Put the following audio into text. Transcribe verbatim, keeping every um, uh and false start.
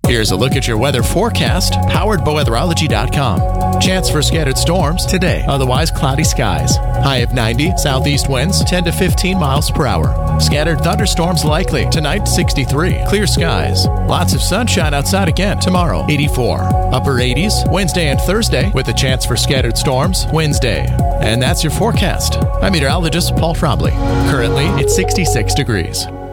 Here's a look at your weather forecast, powered by weatherology dot com. Chance for scattered storms today, otherwise cloudy skies. High of ninety, southeast winds ten to fifteen miles per hour. Scattered thunderstorms likely. Tonight, sixty-three. Clear skies. Lots of sunshine outside again. Tomorrow, eighty-four. Upper eighties, Wednesday and Thursday, with a chance for scattered storms Wednesday. And that's your forecast. I'm meteorologist Paul Trombley. Currently, it's sixty-six degrees.